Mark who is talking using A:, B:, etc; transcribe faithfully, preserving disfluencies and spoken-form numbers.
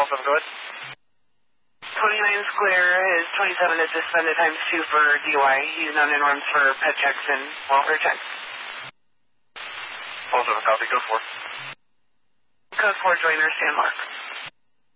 A: seven, go ahead.
B: twenty-nine Square is twenty-seven is suspended times two for D U I. He's not in arms for pet checks and welfare checks.
A: twelve seven, copy, code four.
B: Code four, joiner, stand mark.